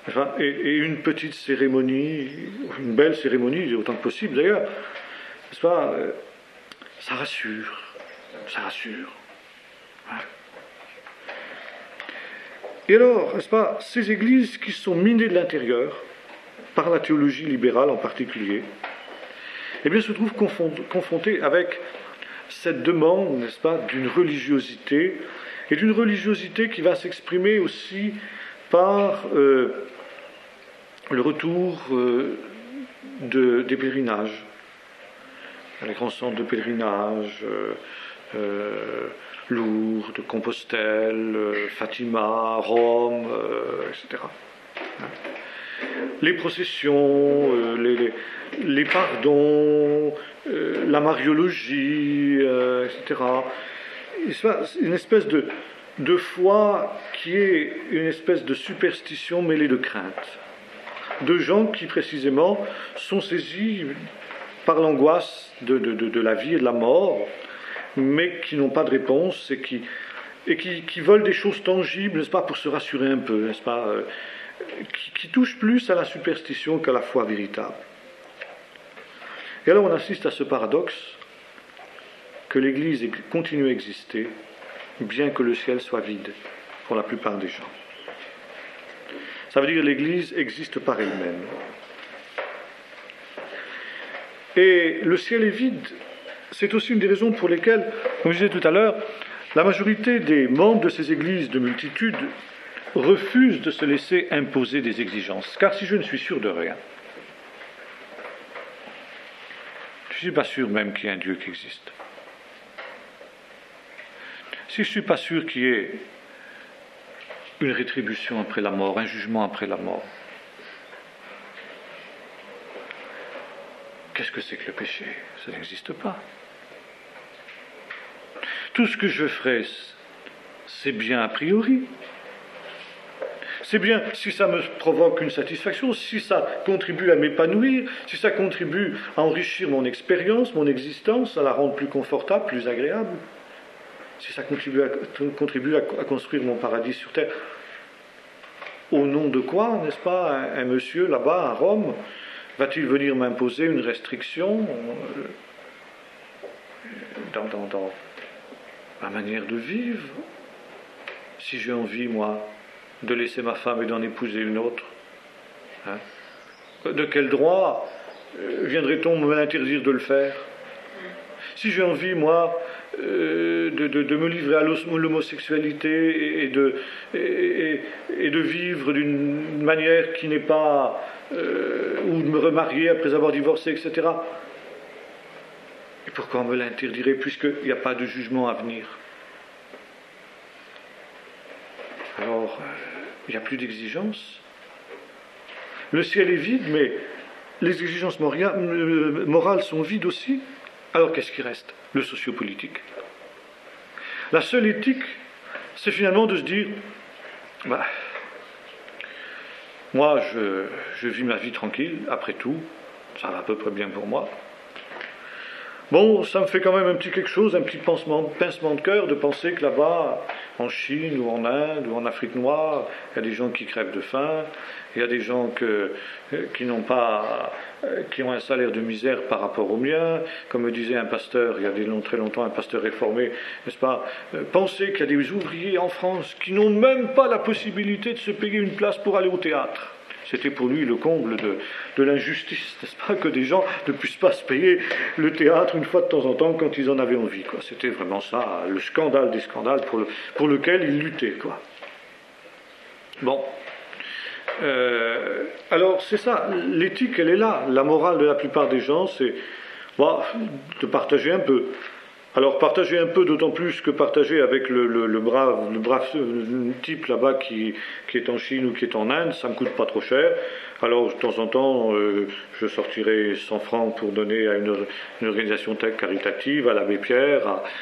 Enfin, et une petite cérémonie, une belle cérémonie, autant que possible d'ailleurs, n'est-ce pas, ça rassure, ça rassure. Hein. Et alors, n'est-ce pas, ces églises qui sont minées de l'intérieur, par la théologie libérale en particulier, eh bien, se trouvent confrontées avec cette demande, n'est-ce pas, d'une religiosité, et d'une religiosité qui va s'exprimer aussi par le retour des pèlerinages, les grands centres de pèlerinage, Lourdes, Compostelle, Fatima, Rome, etc. Les processions, les pardons, la mariologie, etc. C'est une espèce de foi qui est une espèce de superstition mêlée de crainte. De gens qui, précisément, sont saisis par l'angoisse de la vie et de la mort, mais qui n'ont pas de réponse et qui veulent des choses tangibles, n'est-ce pas, pour se rassurer un peu, n'est-ce pas, qui touchent plus à la superstition qu'à la foi véritable. Et alors on assiste à ce paradoxe que l'Église continue à exister, bien que le ciel soit vide pour la plupart des gens. Ça veut dire que l'Église existe par elle-même. Et le ciel est vide. C'est aussi une des raisons pour lesquelles, comme je disais tout à l'heure, la majorité des membres de ces églises de multitude refusent de se laisser imposer des exigences. Car si je ne suis sûr de rien, je ne suis pas sûr même qu'il y ait un Dieu qui existe. Si je ne suis pas sûr qu'il y ait une rétribution après la mort, un jugement après la mort, qu'est-ce que c'est que le péché? Ça n'existe pas. Tout ce que je ferai, c'est bien a priori. C'est bien si ça me provoque une satisfaction, si ça contribue à m'épanouir, si ça contribue à enrichir mon expérience, mon existence, à la rendre plus confortable, plus agréable, si ça contribue à construire mon paradis sur terre. Au nom de quoi, n'est-ce pas, un monsieur là-bas à Rome va-t-il venir m'imposer une restriction dans ma manière de vivre? Si j'ai envie, moi, de laisser ma femme et d'en épouser une autre, hein, de quel droit viendrait-on me l'interdire de le faire? Si j'ai envie, moi, de me livrer à l'homosexualité et de vivre d'une manière qui n'est pas... ou de me remarier après avoir divorcé, etc. Et pourquoi on me l'interdirait puisqu'il n'y a pas de jugement à venir? Alors, il n'y a plus d'exigence. Le ciel est vide, mais les exigences morales sont vides aussi. Alors qu'est-ce qui reste? Le sociopolitique. La seule éthique, c'est finalement de se dire, moi je vis ma vie tranquille, après tout, ça va à peu près bien pour moi. Bon, ça me fait quand même un petit quelque chose, un petit pincement de cœur de penser que là-bas, en Chine ou en Inde ou en Afrique noire, il y a des gens qui crèvent de faim, il y a des gens qui ont un salaire de misère par rapport au mien. Comme me disait un pasteur, il y a très longtemps, un pasteur réformé, n'est-ce pas, penser qu'il y a des ouvriers en France qui n'ont même pas la possibilité de se payer une place pour aller au théâtre. C'était pour lui le comble de l'injustice, n'est-ce pas, que des gens ne puissent pas se payer le théâtre une fois de temps en temps quand ils en avaient envie, quoi. C'était vraiment ça, le scandale des scandales pour lequel il luttait, quoi. Bon. Alors c'est ça, l'éthique elle est là, la morale de la plupart des gens c'est de partager un peu. Alors partager un peu, d'autant plus que partager avec le brave type là-bas qui est en Chine ou qui est en Inde, ça me coûte pas trop cher. Alors de temps en temps, je sortirai 100 francs pour donner à une organisation caritative, à l'abbé Pierre,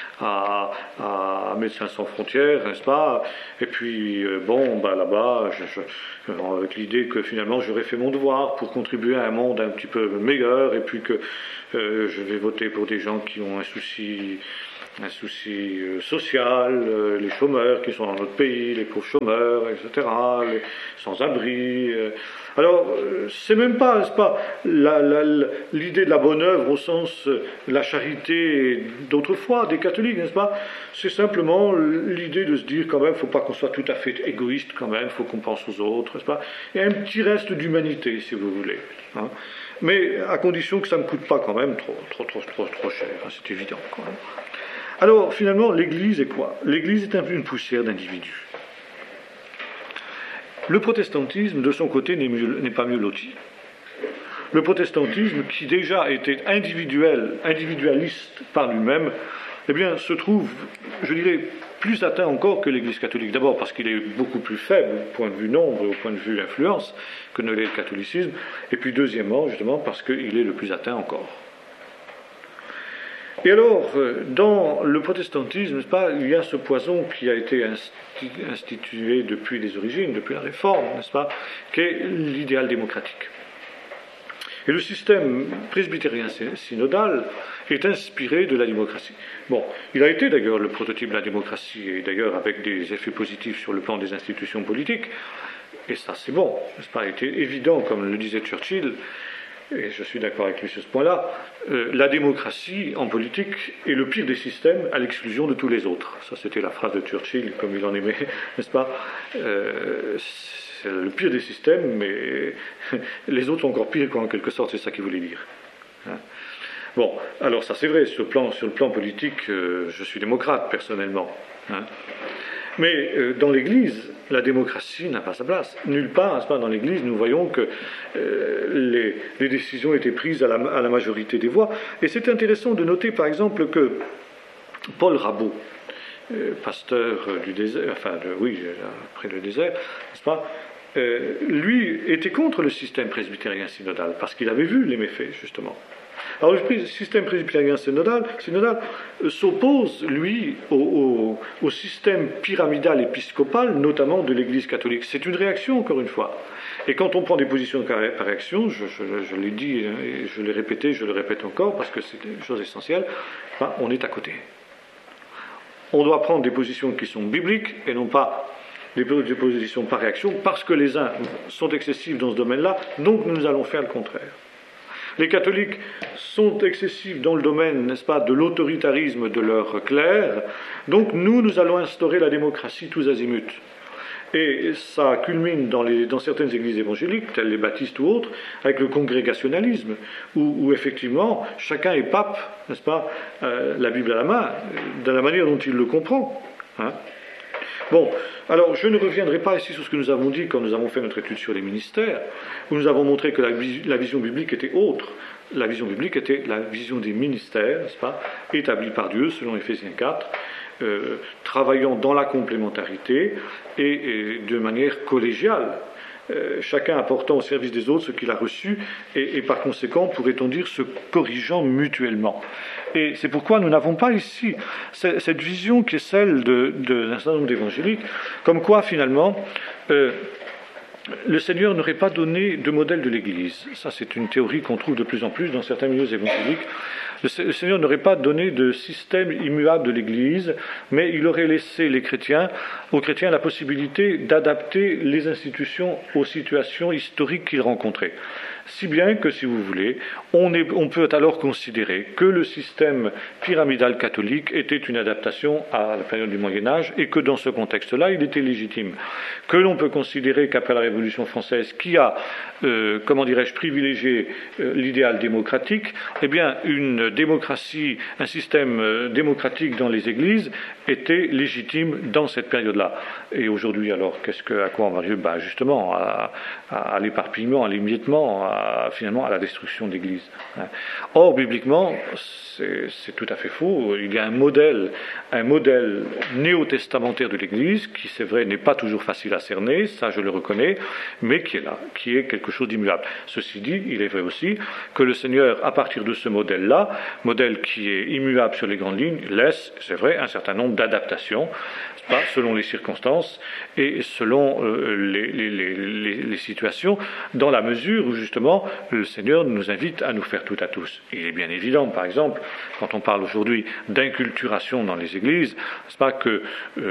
à Médecins sans frontières, n'est-ce pas? Et puis là-bas, avec l'idée que finalement j'aurais fait mon devoir pour contribuer à un monde un petit peu meilleur, et puis que je vais voter pour des gens qui ont un souci un souci social, les chômeurs qui sont dans notre pays, les pauvres chômeurs, etc., les sans-abri. Alors, c'est même pas, n'est-ce pas, l'idée de la bonne œuvre au sens de la charité d'autrefois, des catholiques, n'est-ce pas? C'est simplement l'idée de se dire quand même, il ne faut pas qu'on soit tout à fait égoïste quand même, il faut qu'on pense aux autres, n'est-ce pas? Il y a un petit reste d'humanité, si vous voulez. Hein. Mais à condition que ça ne me coûte pas quand même trop cher, hein, c'est évident quand même. Alors, finalement, l'Église est quoi? L'Église est une poussière d'individus. Le protestantisme, de son côté, n'est pas mieux loti. Le protestantisme, qui déjà était individualiste par lui-même, eh bien, se trouve, je dirais, plus atteint encore que l'Église catholique. D'abord parce qu'il est beaucoup plus faible au point de vue nombre et au point de vue influence que ne l'est le catholicisme. Et puis deuxièmement, justement, parce qu'il est le plus atteint encore. Et alors, dans le protestantisme, n'est-ce pas, il y a ce poison qui a été institué depuis les origines, depuis la Réforme, n'est-ce pas, qui est l'idéal démocratique. Et le système presbytérien synodal est inspiré de la démocratie. Bon, il a été d'ailleurs le prototype de la démocratie, et d'ailleurs avec des effets positifs sur le plan des institutions politiques, et ça c'est bon, n'est-ce pas, il était évident, comme le disait Churchill, et je suis d'accord avec lui sur ce point-là, la démocratie en politique est le pire des systèmes à l'exclusion de tous les autres. Ça c'était la phrase de Churchill, comme il en aimait, n'est-ce pas, c'est le pire des systèmes, mais les autres sont encore pires, quoi, en quelque sorte, c'est ça qu'il voulait dire. Hein. Bon, alors ça c'est vrai, sur le plan politique, je suis démocrate personnellement. Hein. Mais dans l'Église, la démocratie n'a pas sa place. Nulle part, n'est-ce pas, dans l'Église, nous voyons que les décisions étaient prises à la majorité des voix. Et c'est intéressant de noter, par exemple, que Paul Rabot, pasteur du désert, après le désert, n'est-ce pas, lui était contre le système presbytérien synodal, parce qu'il avait vu les méfaits, justement. Alors le système presbytérien synodal s'oppose, lui, au système pyramidal épiscopal, notamment de l'Église catholique. C'est une réaction, encore une fois. Et quand on prend des positions par réaction, je l'ai dit, et je l'ai répété, je le répète encore, parce que c'est une chose essentielle, on est à côté. On doit prendre des positions qui sont bibliques, et non pas des positions par réaction, parce que les uns sont excessifs dans ce domaine-là, donc nous allons faire le contraire. Les catholiques sont excessifs dans le domaine, n'est-ce pas, de l'autoritarisme de leurs clercs, donc nous allons instaurer la démocratie tous azimuts. Et ça culmine dans certaines églises évangéliques, telles les baptistes ou autres, avec le congrégationalisme, où effectivement chacun est pape, n'est-ce pas, la Bible à la main, de la manière dont il le comprend. Hein. Bon, alors je ne reviendrai pas ici sur ce que nous avons dit quand nous avons fait notre étude sur les ministères, où nous avons montré que la vision biblique était autre. La vision biblique était la vision des ministères, n'est-ce pas, établie par Dieu, selon Éphésiens 4, travaillant dans la complémentarité et de manière collégiale, chacun apportant au service des autres ce qu'il a reçu et par conséquent, pourrait-on dire, se corrigeant mutuellement. Et c'est pourquoi nous n'avons pas ici cette vision qui est celle d'un certain nombre d'évangéliques, comme quoi finalement le Seigneur n'aurait pas donné de modèle de l'Église. Ça, c'est une théorie qu'on trouve de plus en plus dans certains milieux évangéliques. Le Seigneur n'aurait pas donné de système immuable de l'Église, mais il aurait laissé aux chrétiens la possibilité d'adapter les institutions aux situations historiques qu'ils rencontraient. Si bien que, si vous voulez, on peut alors considérer que le système pyramidal catholique était une adaptation à la période du Moyen-Âge et que dans ce contexte-là, il était légitime. Que l'on peut considérer qu'après la Révolution française, qui a, privilégié l'idéal démocratique, eh bien, un système démocratique dans les églises était légitime dans cette période-là. Et aujourd'hui, alors, à quoi on va arriver ? Justement, à l'éparpillement, à l'émiettement, finalement à la destruction de l'Église. Or, bibliquement, c'est tout à fait faux. Il y a un modèle néo-testamentaire de l'Église qui, c'est vrai, n'est pas toujours facile à cerner, ça je le reconnais, mais qui est là, qui est quelque chose d'immuable. Ceci dit, il est vrai aussi que le Seigneur, à partir de ce modèle-là, modèle qui est immuable sur les grandes lignes, laisse, c'est vrai, un certain nombre d'adaptations, selon les circonstances et selon les situations, dans la mesure où justement justement, le Seigneur nous invite à nous faire tout à tous. Il est bien évident, par exemple, quand on parle aujourd'hui d'inculturation dans les églises, c'est pas que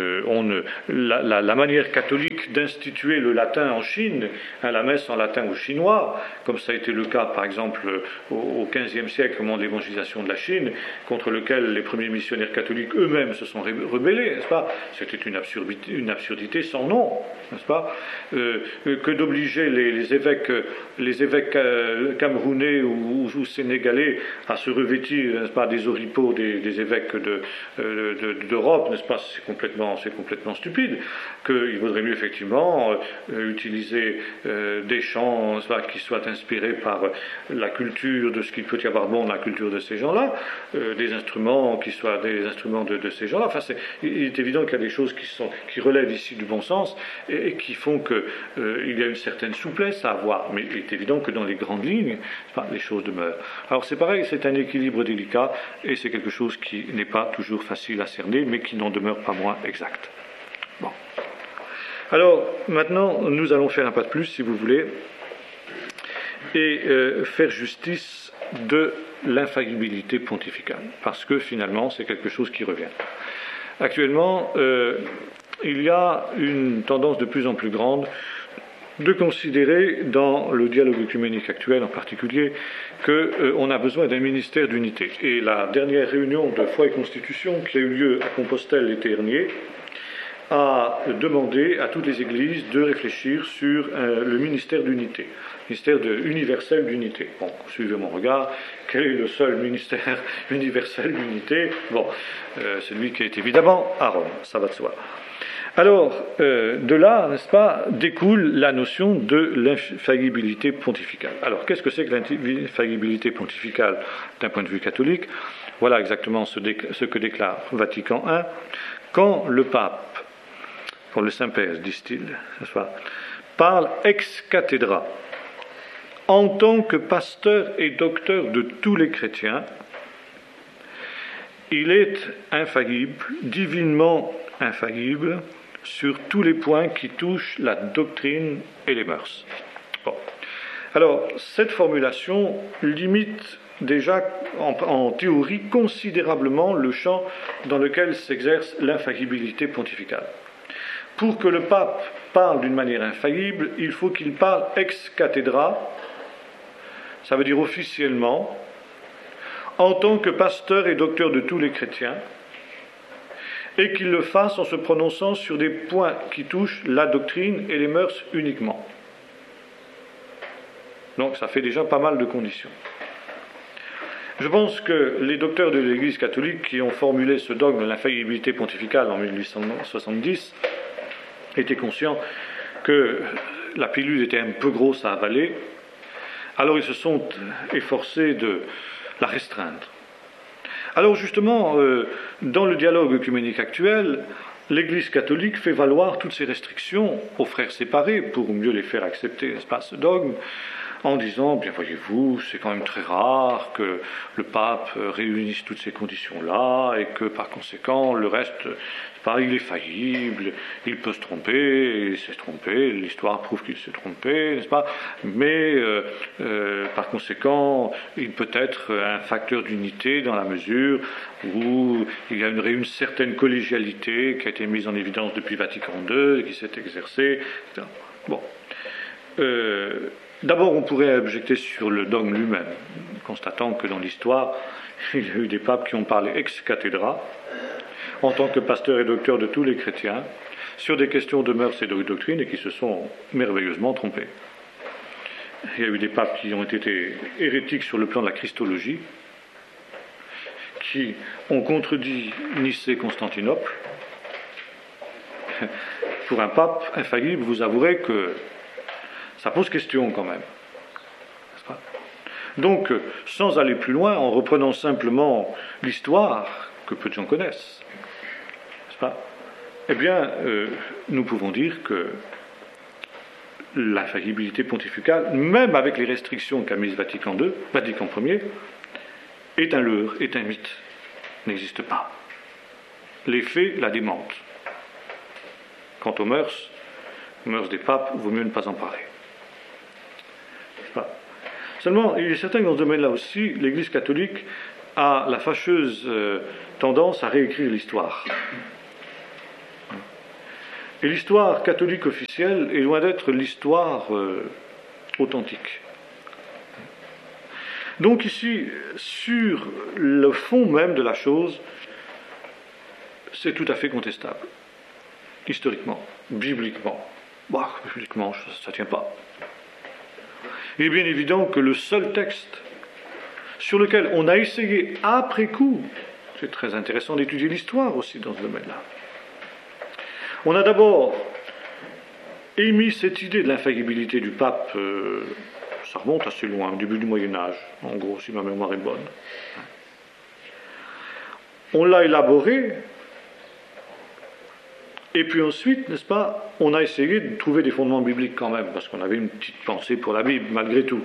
la manière catholique d'instituer le latin en Chine, la messe en latin ou chinois, comme ça a été le cas, par exemple, au XVe siècle, au moment de l'évangélisation de la Chine, contre lequel les premiers missionnaires catholiques eux-mêmes se sont rebellés, n'est-ce pas? C'était une absurdité sans nom, n'est-ce pas? Que d'obliger les évêques camerounais ou sénégalais à se revêtir, n'est-ce pas, des oripeaux des évêques d'Europe, n'est-ce pas? C'est complètement stupide. Qu'il vaudrait mieux effectivement utiliser des chants, n'est-ce pas, qui soient inspirés par la culture de ce qu'il peut y avoir bon dans la culture de ces gens-là, des instruments qui soient des instruments de ces gens-là. Enfin, il est évident qu'il y a des choses qui relèvent ici du bon sens et qui font qu'il y a une certaine souplesse à avoir. Mais il est évident que dans les grandes lignes, les choses demeurent. Alors c'est pareil, c'est un équilibre délicat et c'est quelque chose qui n'est pas toujours facile à cerner, mais qui n'en demeure pas moins exact. Bon. Alors maintenant, nous allons faire un pas de plus, si vous voulez, et faire justice de l'infaillibilité pontificale, parce que finalement, c'est quelque chose qui revient. Actuellement, il y a une tendance de plus en plus grande de considérer, dans le dialogue œcuménique actuel en particulier, qu'on a besoin d'un ministère d'unité. Et la dernière réunion de Foi et Constitution qui a eu lieu à Compostelle l'été dernier a demandé à toutes les églises de réfléchir sur le ministère d'unité, ministère universel d'unité. Bon, suivez mon regard, quel est le seul ministère universel d'unité? Bon, celui qui est évidemment à Rome, ça va de soi. Alors, de là, n'est-ce pas, découle la notion de l'infaillibilité pontificale. Alors, qu'est-ce que c'est que l'infaillibilité pontificale d'un point de vue catholique? Voilà exactement ce que déclare Vatican I. Quand le pape, pour le Saint-Père, disent-ils, n'est-ce pas, parle ex cathedra, en tant que pasteur et docteur de tous les chrétiens, il est infaillible, divinement infaillible, sur tous les points qui touchent la doctrine et les mœurs. Bon. Alors, cette formulation limite déjà en théorie considérablement le champ dans lequel s'exerce l'infaillibilité pontificale. Pour que le pape parle d'une manière infaillible, il faut qu'il parle ex cathedra, ça veut dire officiellement, en tant que pasteur et docteur de tous les chrétiens, et qu'il le fasse en se prononçant sur des points qui touchent la doctrine et les mœurs uniquement. Donc ça fait déjà pas mal de conditions. Je pense que les docteurs de l'Église catholique qui ont formulé ce dogme de l'infaillibilité pontificale en 1870 étaient conscients que la pilule était un peu grosse à avaler, alors ils se sont efforcés de la restreindre. Alors justement, dans le dialogue œcuménique actuel, l'Église catholique fait valoir toutes ces restrictions aux frères séparés pour mieux les faire accepter, n'est-ce pas, ce dogme, en disant, bien voyez-vous, c'est quand même très rare que le pape réunisse toutes ces conditions-là et que par conséquent, le reste, il est faillible, il peut se tromper, il s'est trompé, l'histoire prouve qu'il s'est trompé, n'est-ce pas? Mais par conséquent, il peut être un facteur d'unité dans la mesure où il y a une certaine collégialité qui a été mise en évidence depuis Vatican II et qui s'est exercée, etc. Bon. D'abord, on pourrait objecter sur le dogme lui-même, constatant que dans l'histoire, il y a eu des papes qui ont parlé ex cathedra, en tant que pasteur et docteur de tous les chrétiens, sur des questions de mœurs et de doctrine, et qui se sont merveilleusement trompés. Il y a eu des papes qui ont été hérétiques sur le plan de la christologie, qui ont contredit Nicée-Constantinople. Pour un pape infaillible, vous avouerez que ça pose question quand même. N'est-ce pas? Donc, sans aller plus loin, en reprenant simplement l'histoire que peu de gens connaissent, n'est-ce pas? Eh bien, nous pouvons dire que l'infaillibilité pontificale, même avec les restrictions qu'a mises Vatican Ier, est un leurre, est un mythe, n'existe pas. Les faits la démentent. Quant aux mœurs des papes, vaut mieux ne pas en parler. Seulement, il est certain que dans ce domaine-là aussi, l'Église catholique a la fâcheuse tendance à réécrire l'histoire. Et l'histoire catholique officielle est loin d'être l'histoire authentique. Donc ici, sur le fond même de la chose, c'est tout à fait contestable. Historiquement, bibliquement. Bibliquement, ça ne tient pas. Il est bien évident que le seul texte sur lequel on a essayé après coup, c'est très intéressant d'étudier l'histoire aussi dans ce domaine-là. On a d'abord émis cette idée de l'infaillibilité du pape, ça remonte assez loin, au début du Moyen-Âge, en gros, si ma mémoire est bonne. On l'a élaboré, et puis ensuite, n'est-ce pas, on a essayé de trouver des fondements bibliques quand même, parce qu'on avait une petite pensée pour la Bible, malgré tout.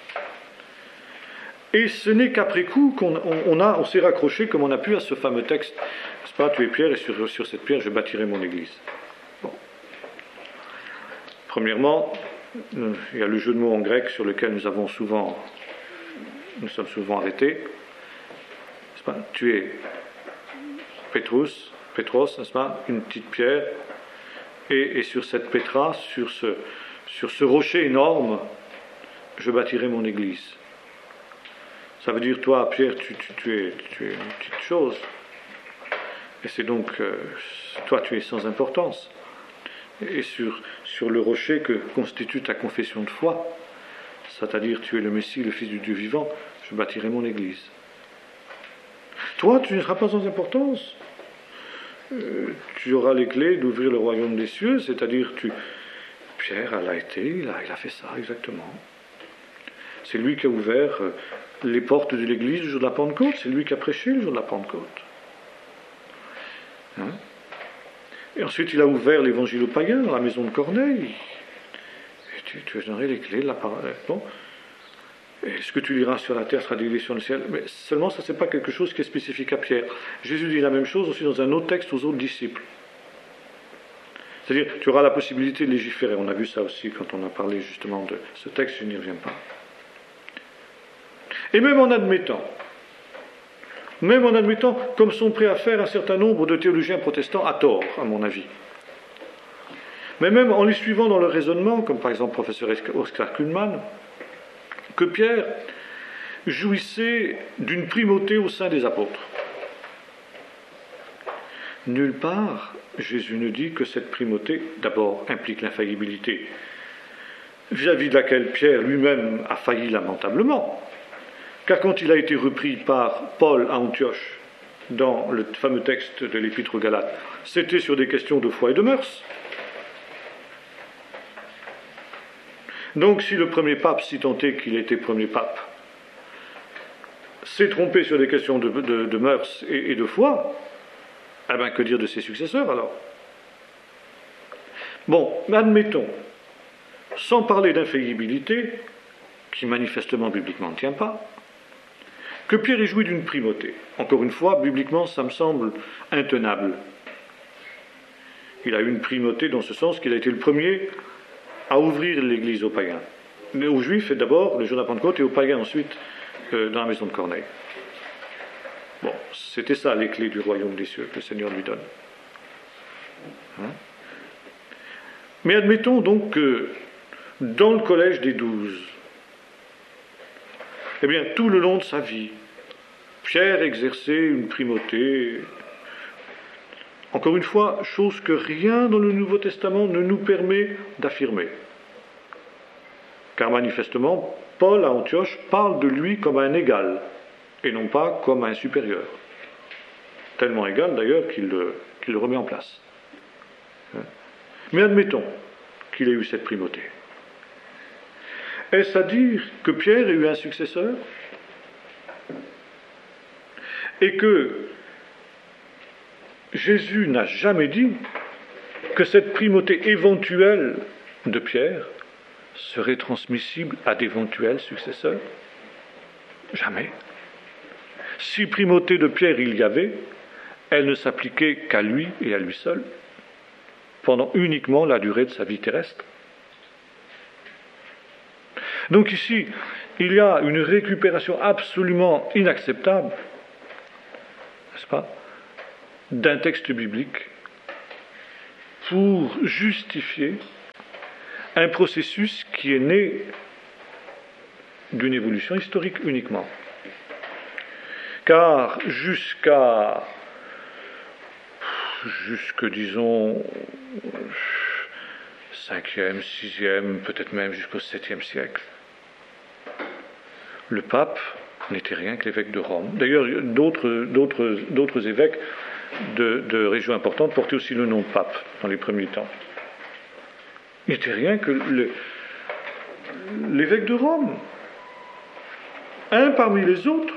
Et ce n'est qu'après coup qu'on s'est raccroché, comme on a pu, à ce fameux texte, n'est-ce pas, tu es pierre, et sur cette pierre, je bâtirai mon église. Bon. Premièrement, il y a le jeu de mots en grec sur lequel nous sommes souvent arrêtés. N'est-ce pas, tu es Pétros, n'est-ce pas, une petite pierre, et sur cette pétra, sur ce rocher énorme, je bâtirai mon église. Ça veut dire, toi, Pierre, tu es une petite chose. Et c'est donc, toi, tu es sans importance. Et sur le rocher que constitue ta confession de foi, c'est-à-dire, tu es le Messie, le Fils du Dieu vivant, je bâtirai mon église. Toi, tu ne seras pas sans importance. Tu auras les clés d'ouvrir le royaume des cieux, c'est-à-dire, Pierre, il a fait ça, exactement. C'est lui qui a ouvert les portes de l'église le jour de la Pentecôte, c'est lui qui a prêché le jour de la Pentecôte. Hein? Et ensuite, il a ouvert l'évangile aux païens dans la maison de Corneille. Et tu donnerais les clés de la parole. Bon. Et ce que tu liras sur la terre sera délivré sur le ciel. Mais seulement, ça, c'est pas quelque chose qui est spécifique à Pierre. Jésus dit la même chose aussi dans un autre texte aux autres disciples. C'est-à-dire, tu auras la possibilité de légiférer. On a vu ça aussi quand on a parlé justement de ce texte, je n'y reviens pas. Et même en admettant, comme sont prêts à faire un certain nombre de théologiens protestants, à tort, à mon avis. Mais même en les suivant dans leur raisonnement, comme par exemple le professeur Oscar Kuhlmann, que Pierre jouissait d'une primauté au sein des apôtres. Nulle part, Jésus ne dit que cette primauté, d'abord, implique l'infaillibilité, vis-à-vis de laquelle Pierre lui-même a failli lamentablement. Car quand il a été repris par Paul à Antioche, dans le fameux texte de l'Épître aux Galates, c'était sur des questions de foi et de mœurs. Donc si le premier pape, si tant est qu'il était premier pape, s'est trompé sur des questions de mœurs et de foi, eh bien que dire de ses successeurs alors? Bon, mais admettons, sans parler d'infaillibilité, qui manifestement bibliquement ne tient pas, que Pierre ait joui d'une primauté. Encore une fois, bibliquement, ça me semble intenable. Il a eu une primauté dans ce sens qu'il a été le premier à ouvrir l'église aux païens. Mais aux juifs d'abord, le jour de la Pentecôte, et aux païens ensuite, dans la maison de Corneille. Bon, c'était ça les clés du royaume des cieux que le Seigneur lui donne. Hein? Mais admettons donc que dans le collège des 12, eh bien, tout le long de sa vie, Pierre exerçait une primauté. Encore une fois, chose que rien dans le Nouveau Testament ne nous permet d'affirmer. Car manifestement, Paul à Antioche parle de lui comme un égal, et non pas comme un supérieur. Tellement égal d'ailleurs qu'il le remet en place. Mais admettons qu'il ait eu cette primauté. Est-ce à dire que Pierre ait eu un successeur? Et que Jésus n'a jamais dit que cette primauté éventuelle de Pierre serait transmissible à d'éventuels successeurs? Jamais. Si primauté de Pierre il y avait, elle ne s'appliquait qu'à lui et à lui seul, pendant uniquement la durée de sa vie terrestre. Donc ici, il y a une récupération absolument inacceptable, n'est-ce pas, d'un texte biblique pour justifier un processus qui est né d'une évolution historique uniquement. Car jusque, disons, 5e, 6e, peut-être même jusqu'au 7e siècle, le pape n'était rien que l'évêque de Rome. D'ailleurs, d'autres évêques de régions importantes portaient aussi le nom de pape dans les premiers temps. Il n'était rien que l'évêque de Rome, un parmi les autres.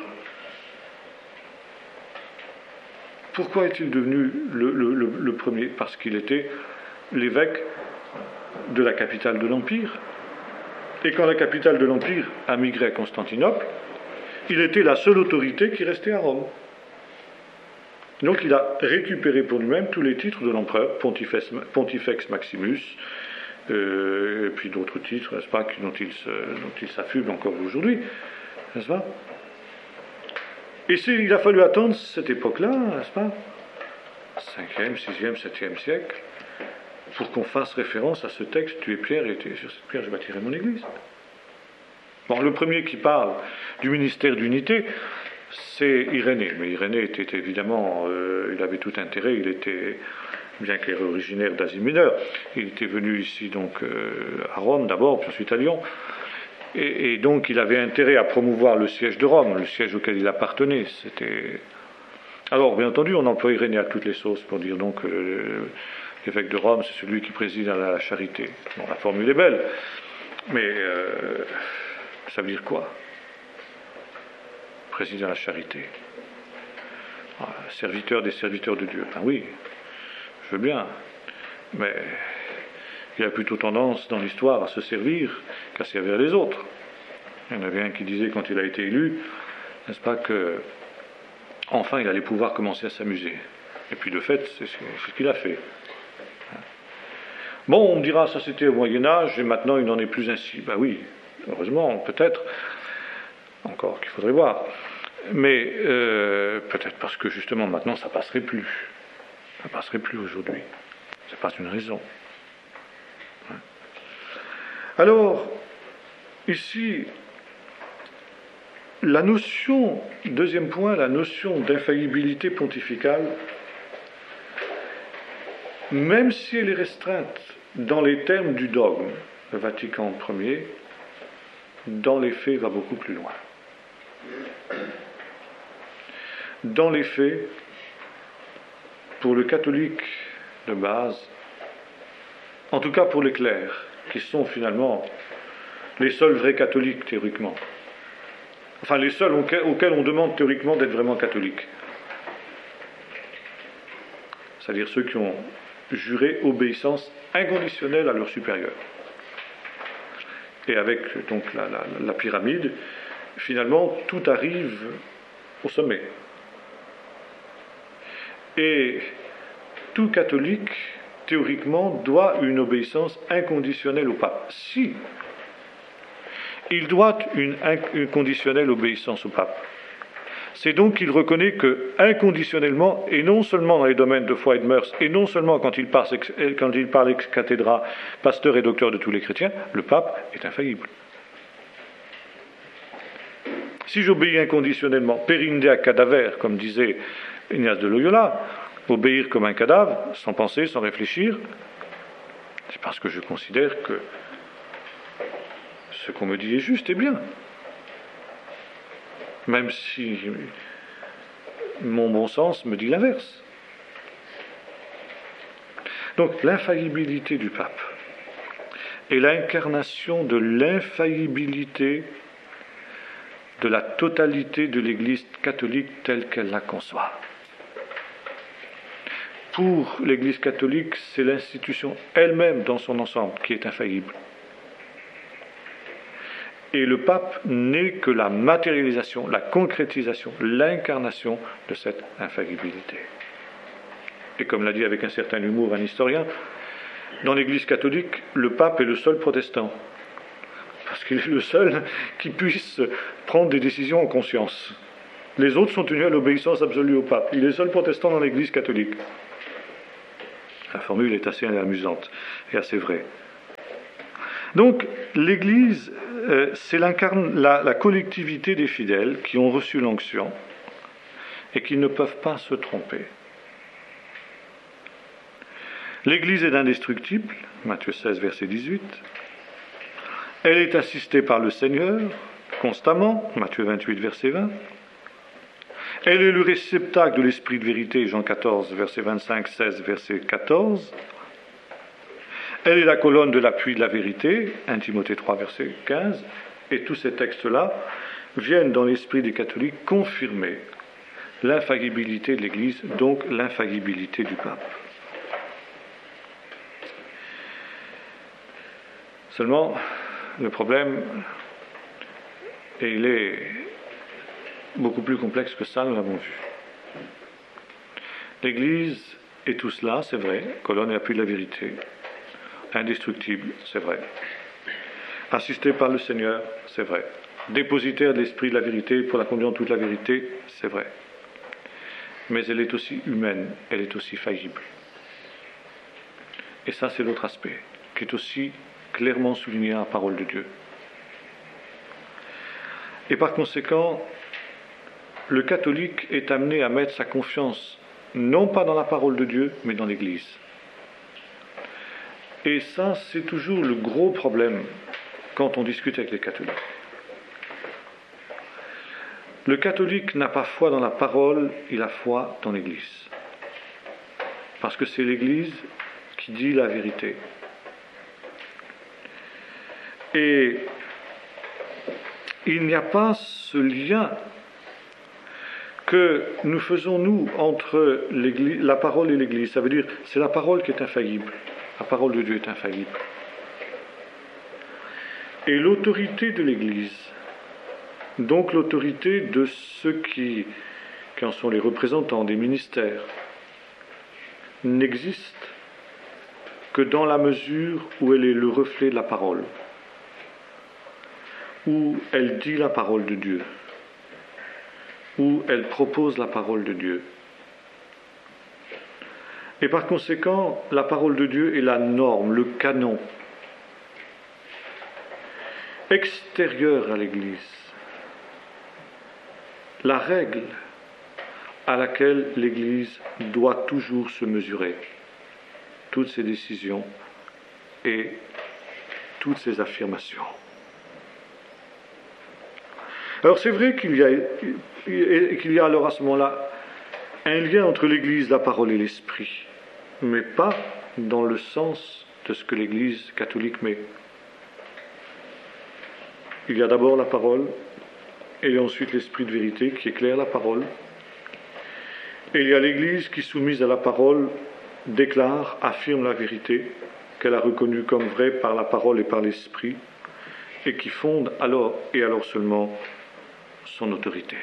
Pourquoi est-il devenu le premier? Parce qu'il était l'évêque de la capitale de l'Empire. Et quand la capitale de l'Empire a migré à Constantinople, il était la seule autorité qui restait à Rome. Donc il a récupéré pour lui-même tous les titres de l'empereur, Pontifex Maximus, et puis d'autres titres, n'est-ce pas, dont il s'affuble encore aujourd'hui, n'est-ce pas? Et il a fallu attendre cette époque-là, n'est-ce pas, 5e, 6e, 7e siècle, pour qu'on fasse référence à ce texte, tu es Pierre, et sur cette pierre je bâtirai mon église. Bon, le premier qui parle du ministère d'unité, c'est Irénée. Mais Irénée était évidemment, il avait tout intérêt, il était, bien qu'il était originaire d'Asie mineure, il était venu ici donc à Rome d'abord, puis ensuite à Lyon. Et donc il avait intérêt à promouvoir le siège de Rome, le siège auquel il appartenait. Alors, bien entendu, on emploie Irénée à toutes les sauces pour dire donc l'évêque de Rome, c'est celui qui préside à la charité. Bon, la formule est belle, mais ça veut dire quoi? Préside à la charité. Serviteur des serviteurs de Dieu. Ben oui, je veux bien, mais il a plutôt tendance dans l'histoire à se servir qu'à servir les autres. Il y en avait un qui disait quand il a été élu, n'est-ce pas, que enfin il allait pouvoir commencer à s'amuser. Et puis de fait, c'est ce qu'il a fait. Bon, on me dira, ça c'était au Moyen-Âge, et maintenant il n'en est plus ainsi. Ben oui, heureusement, peut-être, encore qu'il faudrait voir. Mais peut-être parce que justement maintenant ça passerait plus. Ça passerait plus aujourd'hui. C'est pas une raison. Alors, ici, la notion, deuxième point, la notion d'infaillibilité pontificale, même si elle est restreinte dans les termes du dogme, le Vatican Ier, dans les faits, va beaucoup plus loin. Dans les faits, pour le catholique de base, en tout cas pour les clercs, qui sont finalement les seuls vrais catholiques théoriquement, enfin les seuls auxquels on demande théoriquement d'être vraiment catholiques, c'est-à-dire ceux qui ont juré obéissance inconditionnelle à leur supérieur. Et avec donc la pyramide, finalement tout arrive au sommet. Et tout catholique, théoriquement, doit une obéissance inconditionnelle au pape. Si il doit une inconditionnelle obéissance au pape, c'est donc qu'il reconnaît que, inconditionnellement, et non seulement dans les domaines de foi et de mœurs, et non seulement quand il parle ex cathedra, pasteur et docteur de tous les chrétiens, le pape est infaillible. Si j'obéis inconditionnellement, perindea cadaver, comme disait Ignace de Loyola, obéir comme un cadavre, sans penser, sans réfléchir, c'est parce que je considère que ce qu'on me dit est juste et bien. Même si mon bon sens me dit l'inverse. Donc l'infaillibilité du pape est l'incarnation de l'infaillibilité de la totalité de l'Église catholique telle qu'elle la conçoit. Pour l'Église catholique, c'est l'institution elle-même dans son ensemble qui est infaillible. Et le pape n'est que la matérialisation, la concrétisation, l'incarnation de cette infaillibilité. Et comme l'a dit avec un certain humour un historien, dans l'Église catholique, le pape est le seul protestant. parce qu'il est le seul qui puisse prendre des décisions en conscience. Les autres sont tenus à l'obéissance absolue au pape. Il est le seul protestant dans l'Église catholique. La formule est assez amusante et assez vraie. Donc, l'Église, c'est la collectivité des fidèles qui ont reçu l'onction et qui ne peuvent pas se tromper. L'Église est indestructible, Matthieu 16, verset 18. Elle est assistée par le Seigneur, constamment, Matthieu 28, verset 20. Elle est le réceptacle de l'esprit de vérité, Jean 14, verset 25, 16, verset 14. Elle est la colonne de l'appui de la vérité, 1 Timothée 3, verset 15. Et tous ces textes-là viennent dans l'esprit des catholiques confirmer l'infaillibilité de l'Église, donc l'infaillibilité du pape. Seulement, le problème, et il est beaucoup plus complexe que ça, nous l'avons vu. L'Église est tout cela, c'est vrai, colonne et appui de la vérité, indestructible, c'est vrai. Assistée par le Seigneur, c'est vrai. Dépositaire de l'esprit de la vérité pour la conduire en toute la vérité, c'est vrai. Mais elle est aussi humaine, elle est aussi faillible. Et ça, c'est l'autre aspect, qui est aussi clairement souligné à la parole de Dieu. Et par conséquent, le catholique est amené à mettre sa confiance non pas dans la parole de Dieu, mais dans l'Église. Et ça, c'est toujours le gros problème quand on discute avec les catholiques. Le catholique n'a pas foi dans la parole, il a foi dans l'Église. Parce que c'est l'Église qui dit la vérité. Et il n'y a pas ce lien que nous faisons, nous, entre la parole et l'Église. Ça veut dire, c'est la parole qui est infaillible. La parole de Dieu est infaillible. Et l'autorité de l'Église, donc l'autorité de ceux qui en sont les représentants des ministères, n'existe que dans la mesure où elle est le reflet de la parole, où elle dit la parole de Dieu, où elle propose la parole de Dieu. Et par conséquent, la parole de Dieu est la norme, le canon extérieur à l'Église, la règle à laquelle l'Église doit toujours se mesurer, toutes ses décisions et toutes ses affirmations. Alors c'est vrai qu'il y a alors à ce moment-là un lien entre l'Église, la parole et l'esprit, mais pas dans le sens de ce que l'Église catholique met. Il y a d'abord la parole, et ensuite l'esprit de vérité qui éclaire la parole. Et il y a l'Église qui, soumise à la parole, déclare, affirme la vérité, qu'elle a reconnue comme vraie par la parole et par l'esprit, et qui fonde alors, et alors seulement, son autorité.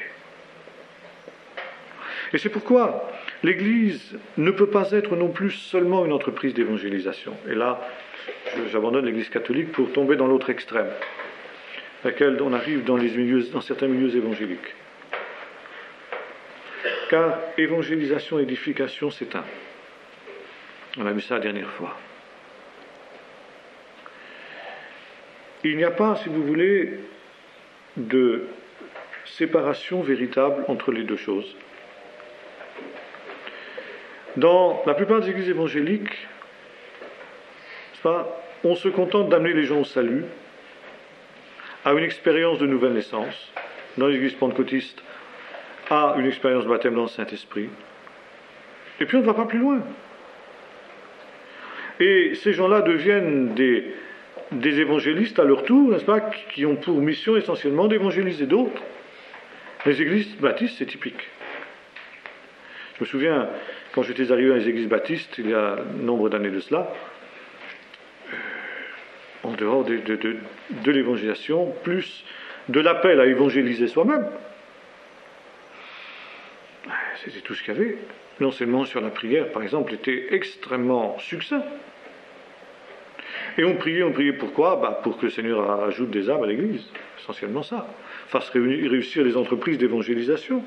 Et c'est pourquoi l'Église ne peut pas être non plus seulement une entreprise d'évangélisation. Et là, j'abandonne l'Église catholique pour tomber dans l'autre extrême, laquelle on arrive dans certains milieux évangéliques. Car évangélisation et édification, c'est un. On a vu ça la dernière fois. Il n'y a pas, si vous voulez, de séparation véritable entre les deux choses. Dans la plupart des églises évangéliques, on se contente d'amener les gens au salut, à une expérience de nouvelle naissance. Dans les églises pentecôtistes, à une expérience de baptême dans le Saint-Esprit. Et puis on ne va pas plus loin. Et ces gens-là deviennent des évangélistes à leur tour, n'est-ce pas, qui ont pour mission essentiellement d'évangéliser d'autres. Les églises baptistes, c'est typique. Je me souviens, quand j'étais arrivé dans les églises baptistes, il y a nombre d'années de cela, en dehors de l'évangélisation, plus de l'appel à évangéliser soi-même. C'était tout ce qu'il y avait. L'enseignement sur la prière, par exemple, était extrêmement succinct. Et on priait pourquoi? Pour que le Seigneur ajoute des âmes à l'Église, essentiellement ça, fasse réussir les entreprises d'évangélisation.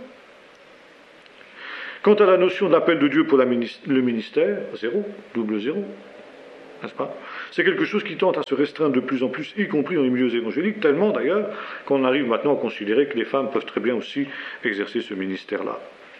Quant à la notion de l'appel de Dieu pour le ministère, zéro, double zéro, n'est-ce pas? C'est quelque chose qui tente à se restreindre de plus en plus, y compris dans les milieux évangéliques, tellement d'ailleurs qu'on arrive maintenant à considérer que les femmes peuvent très bien aussi exercer ce ministère-là.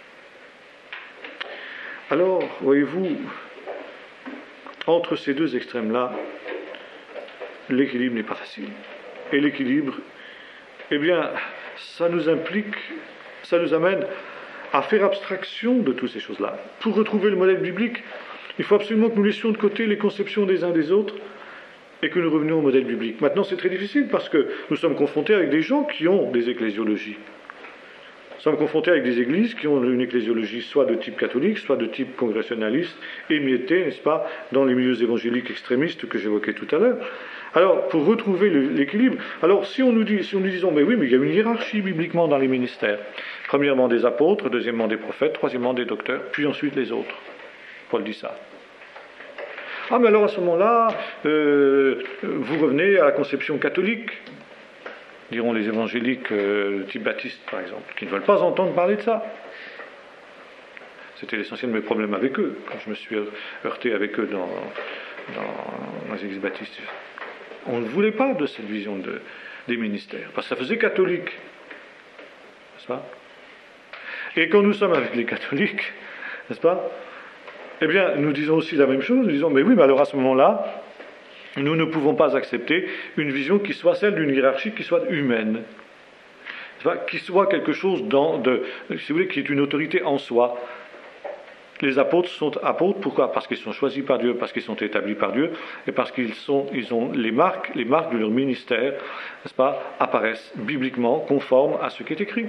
Alors, voyez-vous, entre ces deux extrêmes-là, l'équilibre n'est pas facile. Et l'équilibre, eh bien, ça nous amène à faire abstraction de toutes ces choses-là. Pour retrouver le modèle biblique, il faut absolument que nous laissions de côté les conceptions des uns des autres et que nous revenions au modèle biblique. Maintenant, c'est très difficile parce que nous sommes confrontés avec des gens qui ont des ecclésiologies. Nous sommes confrontés avec des églises qui ont une ecclésiologie soit de type catholique, soit de type congressionnaliste, émiettée, n'est-ce pas, dans les milieux évangéliques extrémistes que j'évoquais tout à l'heure. Alors, pour retrouver l'équilibre, alors si nous disons, mais oui, mais il y a une hiérarchie bibliquement dans les ministères. Premièrement des apôtres, deuxièmement des prophètes, troisièmement des docteurs, puis ensuite les autres. Paul dit ça. Ah, mais alors à ce moment-là, vous revenez à la conception catholique, diront les évangéliques type baptiste, par exemple, qui ne veulent pas entendre parler de ça. C'était l'essentiel de mes problèmes avec eux, quand je me suis heurté avec eux dans les églises baptistes. On ne voulait pas de cette vision des ministères, parce que ça faisait catholique. N'est-ce pas? Et quand nous sommes avec les catholiques, n'est-ce pas? Eh bien, nous disons aussi la même chose, nous disons, mais oui, mais alors à ce moment-là, nous ne pouvons pas accepter une vision qui soit celle d'une hiérarchie qui soit humaine, qui soit quelque chose si vous voulez, qui est une autorité en soi. Les apôtres sont apôtres, pourquoi? Parce qu'ils sont choisis par Dieu, parce qu'ils sont établis par Dieu, et parce qu'ils ont les marques de leur ministère, n'est-ce pas, apparaissent bibliquement conformes à ce qui est écrit.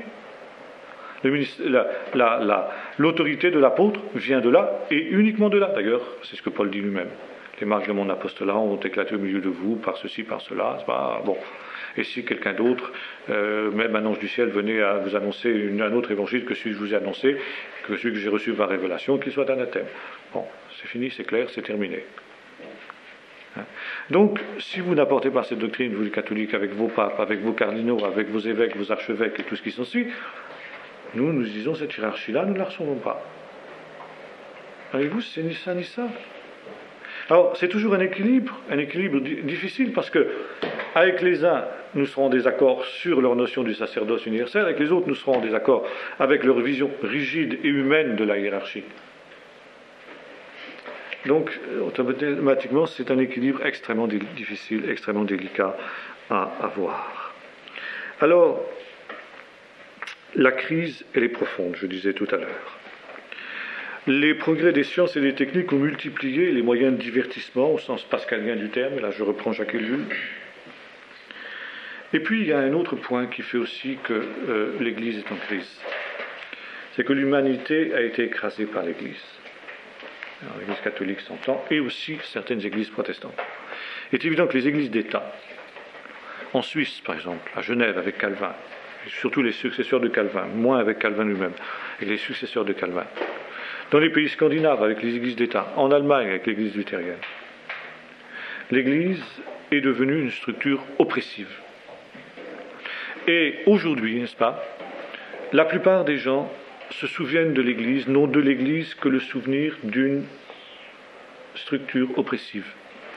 L'autorité de l'apôtre vient de là, et uniquement de là. D'ailleurs, c'est ce que Paul dit lui-même. Les marques de mon apostolat ont éclaté au milieu de vous, par ceci, par cela. C'est pas bon. Et si quelqu'un d'autre, même un ange du ciel, venait à vous annoncer un autre évangile que celui que je vous ai annoncé, que celui que j'ai reçu par révélation, qu'il soit anathème. Bon, c'est fini, c'est clair, c'est terminé. Donc, si vous n'apportez pas cette doctrine, vous les catholiques, avec vos papes, avec vos cardinaux, avec vos évêques, vos archevêques et tout ce qui s'ensuit, nous disons cette hiérarchie-là, nous ne la recevons pas. Voyez-vous, c'est ni ça ni ça. Alors, c'est toujours un équilibre difficile, parce que avec les uns, nous serons en désaccord sur leur notion du sacerdoce universel, avec les autres, nous serons en désaccord avec leur vision rigide et humaine de la hiérarchie. Donc, automatiquement, c'est un équilibre extrêmement difficile, extrêmement délicat à avoir. Alors, la crise, elle est profonde, je disais tout à l'heure. Les progrès des sciences et des techniques ont multiplié les moyens de divertissement, au sens pascalien du terme, et là je reprends Jacques Ellul. Et puis il y a un autre point qui fait aussi que l'Église est en crise. C'est que l'humanité a été écrasée par l'Église. Alors, l'Église catholique s'entend, et aussi certaines églises protestantes. Il est évident que les églises d'État, en Suisse par exemple, à Genève avec Calvin, et surtout les successeurs de Calvin, moins avec Calvin lui-même, et les successeurs de Calvin, dans les pays scandinaves avec les églises d'État, en Allemagne avec l'église luthérienne, l'Église est devenue une structure oppressive. Et aujourd'hui, n'est-ce pas, la plupart des gens se souviennent de l'Église, n'ont de l'Église que le souvenir d'une structure oppressive.